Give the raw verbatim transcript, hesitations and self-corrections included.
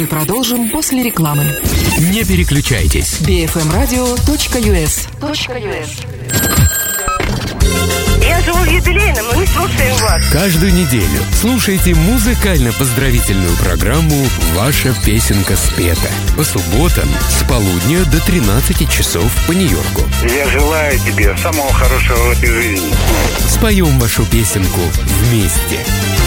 Мы продолжим после рекламы. Не переключайтесь. би эф эм радио точка ю эс. Я живу в юбилейном, мы слушаем вас. Каждую неделю слушайте музыкально-поздравительную программу «Ваша песенка спета» по субботам с полудня до тринадцати часов по Нью-Йорку. Я желаю тебе самого хорошего в этой жизни. Споем вашу песенку вместе.